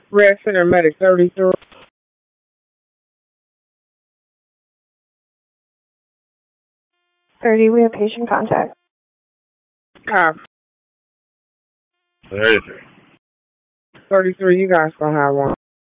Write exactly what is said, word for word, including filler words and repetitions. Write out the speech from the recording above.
Red Center Medic thirty-three. thirty, we have patient contact. Cop. thirty-three. thirty-three, you guys gonna have one.